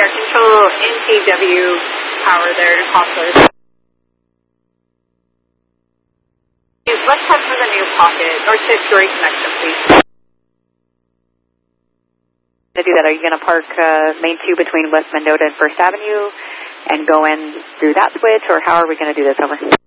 Yeah, control NTW power there to Hostler. Let's head for the new pocket, or to reconnection, please. To do that, are you going to park main 2 between West Mendota and First Avenue and go in through that switch, or how are we going to do this? Over.